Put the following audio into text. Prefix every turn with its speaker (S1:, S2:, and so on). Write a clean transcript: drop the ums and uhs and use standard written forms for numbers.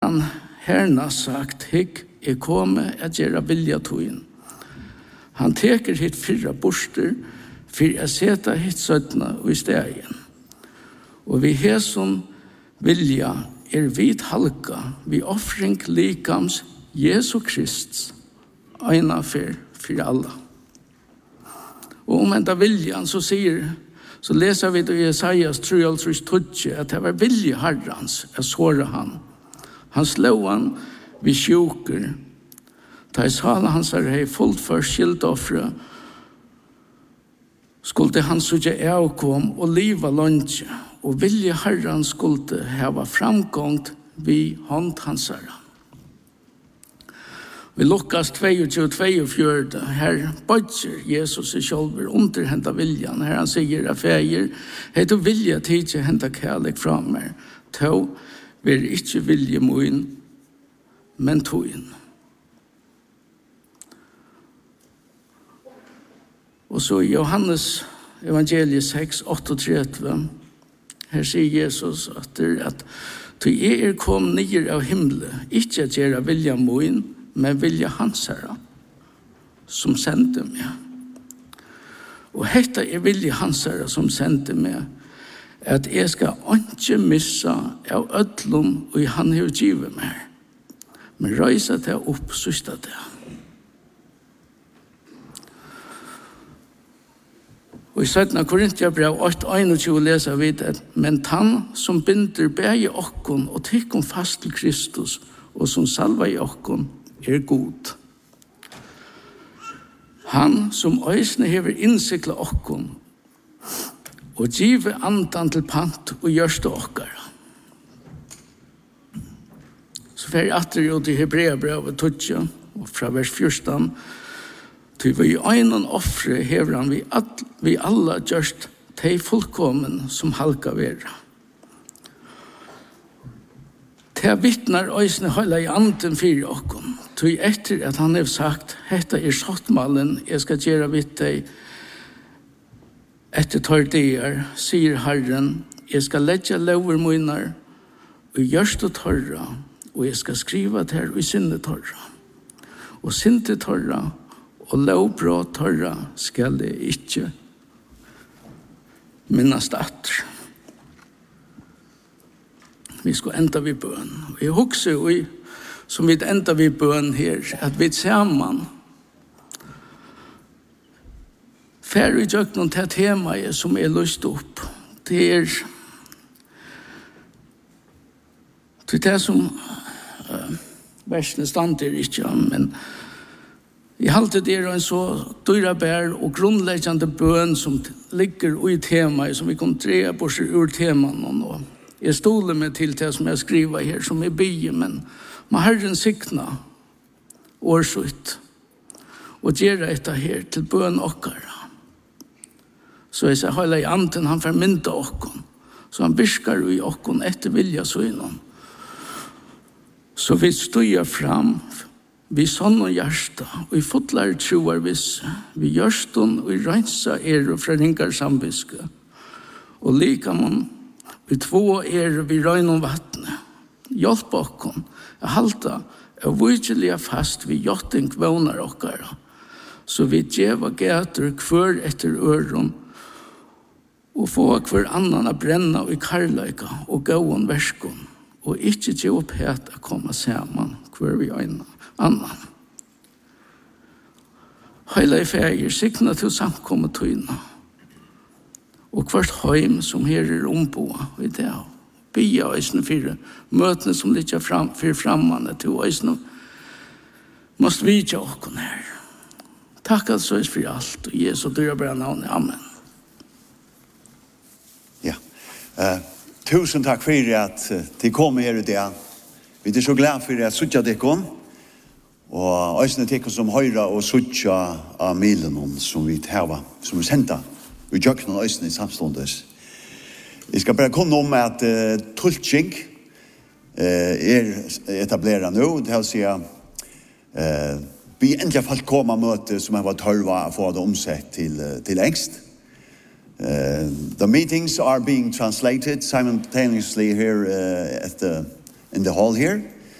S1: han herna sagt, hikk, komme at gjøre vilja togin. Han teker hitt fyrra borster, for å seta hitt sødna og i stegen. Og vi hesom vilja vit halka, vi offring likams Jesu Krist, ena for alla. Og om enda viljan så leser vi i Jesajas 3:12 at det var vilje Herrans å såre han. Han slå han vid sjuker. Ta i sala hans hei fullt for skildoffre, skulle han sutja avkom og liva lunge, og vilje Herran skulle hava framgångt vid hånd hans herra. Vi Lukas 22:24, her bodger Jesus i sjálfur underhenta viljan, her han sier av feir, hei du vilja tidsi henta kærlek fra meg, to vil ikkje vilje moin, men toin. Og så i Johannes evangeliet 6:38, her sier Jesus at «Ty kom nyer av himle, ikke at gjøre vilja moin, men vilja hans herra, som sendte meg. Og hetta vilja hans herra, som sendte meg, at jeg skal ikke missa av ødlom og han har givet meg, men røysa det opp sista det. Og i 17. Korintiabrev 8:21 leser vi det, men han som binder bæge okkon og tykkon fast til Kristus, og som salva i okkon, god. Han som øysene hever innsikla okkon, og give andan til pant og gjørste okkara. Så fer atter ut i Hebreabrevet 12, og fra vers 14, til vi øynen offre hever han vi alla gjørst tei fullkommen som halka vera. Til vittnar øysene høyla i anden fyrir okkom, til etter at han har sagt, hetta sottmalen jeg skal gjøre vidt deg, etter tordier, sier Herren, jeg skal letja lover munar, og gjørst og torra, og jeg skal skriva det her i sinne torra. Og sinne torra, og lovbrå torra skal jeg ikke minnast atter. Vi skal enda vid bøn. Og jeg husker jo, som vi enda vid bøn her, at vi sammen fer i jøkken til temaet som lyst opp. Det det som versene stand ikke, men jeg halte det en så dyrabær og grunnleggende bøn som ligger i temaet, som vi kan dreie på seg ur temaen og jeg stoler meg til det som jeg skriver her, som er bygge, men man har en sikna årsut og gjør dette her til bøn okkara. Så jeg sier, høyla i anden, han formynda okkon, så han virkar i okkon etter vilja søgnon. Så vi støyer fram, vi sånn og hjärsta, og vi fotlar troar visse, vi gjørston og vi rensa og fra ringar sambiske, og lika man vi två vi røgn vattne. Hjelp okkon, halta, virkelig fast vi jotting vånar okkara, så vi djeva gater kvør etter øron, og få hver annan a brenna i karlaika og gåon verskon, og ikkje til oppheta komma saman hver vi annan. Heila i feir, sikna til samkommet tøyna, og hvert heim som her omboa i det, bia eisne fire, møtene som ligger for frammane til eisne, måste vi ikke åkken her. Takk altså for alt, og Jesu dyrbara navn, amen.
S2: Ja, tusen takk for at de kom her i det. Vi er så glad for at suttja dekon, og eisne dekon som høyra og suttja av milen som vi tæva, som vi senda. Vi gjør noen øyne i samståndes. Jeg skal bare komme om at tulking etableret nå. Det vil si vi endelig falt komme møte som har vært tørva å få det omsett til engst. The meetings are being translated simultaneously here in the hall here.